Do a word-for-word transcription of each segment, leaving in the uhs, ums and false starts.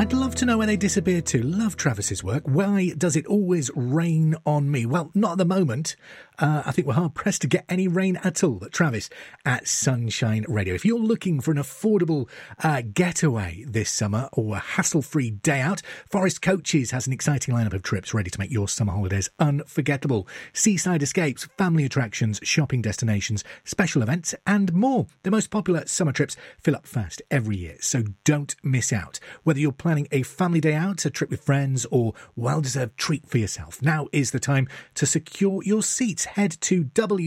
I'd love to know where they disappeared to. Love Travis's work. Why does it always rain on me? Well, not at the moment. Uh, I think we're hard-pressed to get any rain at all at Travis at Sunshine Radio. If you're looking for an affordable uh, getaway this summer or a hassle-free day out, Forest Coaches has an exciting lineup of trips ready to make your summer holidays unforgettable. Seaside escapes, family attractions, shopping destinations, special events and more. The most popular summer trips fill up fast every year, so don't miss out. Whether you're planning a family day out, a trip with friends or well-deserved treat for yourself, now is the time to secure your seats. Head to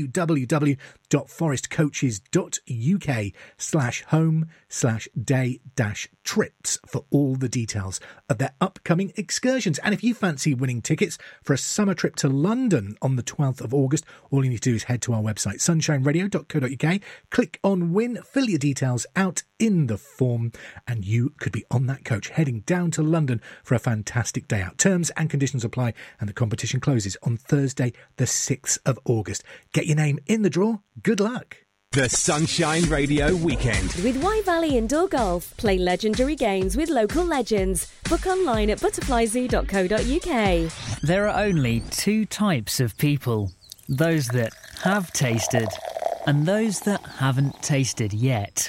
www.forestcoaches.uk slash home slash day dash trips for all the details of their upcoming excursions. And if you fancy winning tickets for a summer trip to London on the twelfth of August, all you need to do is head to our website, sunshine radio dot co dot uk, click on win, fill your details out in the form, and you could be on that coach heading down to London for a fantastic day out. Terms and conditions apply, and the competition closes on Thursday, the sixth of August. Get your name in the draw. Good luck. The Sunshine Radio Weekend. With Y Valley Indoor Golf, play legendary games with local legends. Book online at butterfly zoo dot co dot uk. There are only two types of people. Those that have tasted and those that haven't tasted yet.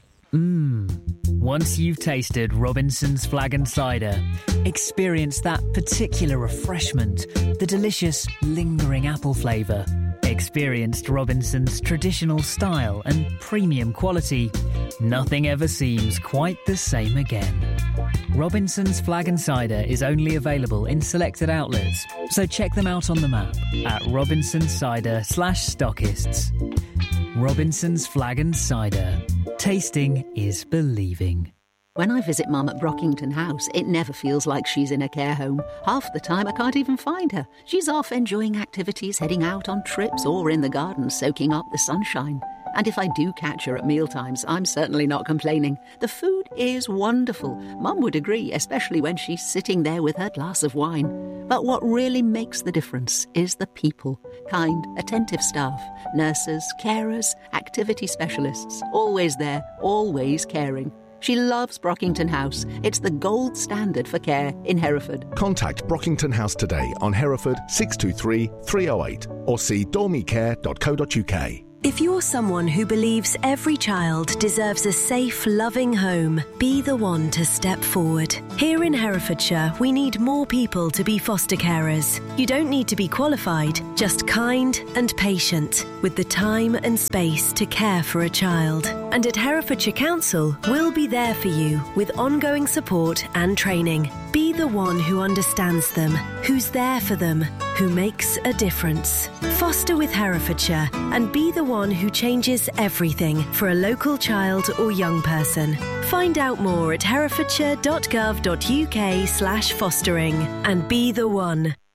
Mmm. Once you've tasted Robinson's Flag and Cider, experience that particular refreshment, the delicious, lingering apple flavour. Experienced Robinson's traditional style and premium quality. Nothing ever seems quite the same again. Robinson's Flag and Cider is only available in selected outlets, so check them out on the map at Robinson's Cider slash stockists. Robinson's Flag and Cider. Tasting is believing. When I visit Mum at Brockington House, it never feels like she's in a care home. Half the time I can't even find her. She's off enjoying activities, heading out on trips, or in the garden soaking up the sunshine. And if I do catch her at mealtimes, I'm certainly not complaining. The food is wonderful. Mum would agree, especially when she's sitting there with her glass of wine. But what really makes the difference is the people. Kind, attentive staff, nurses, carers, activity specialists. Always there, always caring. She loves Brockington House. It's the gold standard for care in Hereford. Contact Brockington House today on Hereford six two three, three oh eight or see dormicare dot co dot uk. If you're someone who believes every child deserves a safe, loving home, be the one to step forward. Here in Herefordshire, we need more people to be foster carers. You don't need to be qualified, just kind and patient, with the time and space to care for a child. And at Herefordshire Council, we'll be there for you with ongoing support and training. Be the one who understands them, who's there for them, who makes a difference. Foster with Herefordshire and be the one who changes everything for a local child or young person. Find out more at herefordshire dot gov dot uk slash fostering and be the one.